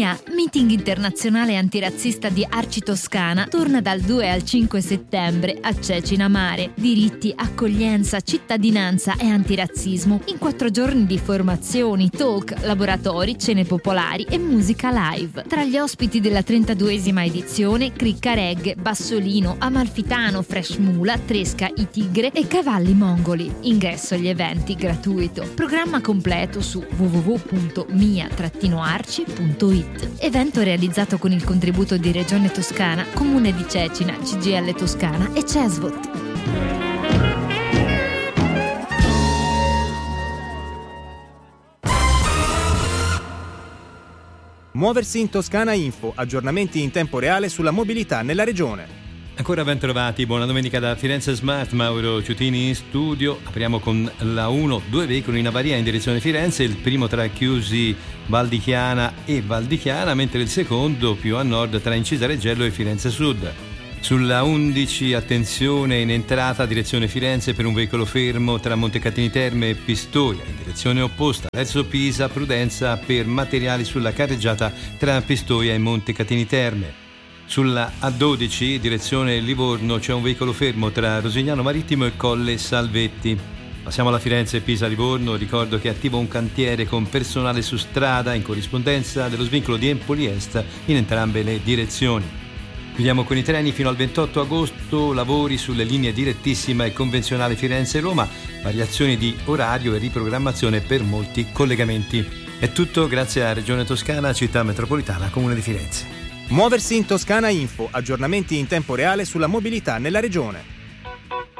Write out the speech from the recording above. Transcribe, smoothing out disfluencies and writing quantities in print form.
MIA, Meeting internazionale antirazzista di Arci Toscana, torna dal 2 al 5 settembre a Cecina Mare. Diritti, accoglienza, cittadinanza e antirazzismo in 4 giorni di formazioni, talk, laboratori, cene popolari e musica live. Tra gli ospiti della 32esima edizione, Cricca Reggae, Bassolino, Amalfitano, Fresh Mula, Tresca, I Tigre e Cavalli Mongoli. Ingresso agli eventi gratuito. Programma completo su www.mia-arci.it. Evento realizzato con il contributo di Regione Toscana, Comune di Cecina, CGIL Toscana e CESVOT. Muoversi in Toscana Info, aggiornamenti in tempo reale sulla mobilità nella regione. Ancora ben trovati, buona domenica da Firenze Smart, Mauro Ciutini in studio. Apriamo con la 1, 2 veicoli in avaria in direzione Firenze, il primo tra Chiusi Valdichiana e Valdichiana, mentre il secondo più a nord tra Incisa Reggello e Firenze Sud. Sulla 11 attenzione in entrata direzione Firenze per un veicolo fermo tra Montecatini Terme e Pistoia, in direzione opposta verso Pisa, prudenza per materiali sulla carreggiata tra Pistoia e Montecatini Terme. Sulla A12 direzione Livorno c'è un veicolo fermo tra Rosignano Marittimo e Colle Salvetti. Passiamo alla Firenze-Pisa-Livorno, ricordo che è attivo un cantiere con personale su strada in corrispondenza dello svincolo di Empoli Est in entrambe le direzioni. Chiudiamo con i treni fino al 28 agosto, lavori sulle linee direttissima e convenzionale Firenze-Roma, variazioni di orario e riprogrammazione per molti collegamenti. È tutto grazie a Regione Toscana, Città Metropolitana, Comune di Firenze. Muoversi in Toscana Info, aggiornamenti in tempo reale sulla mobilità nella regione.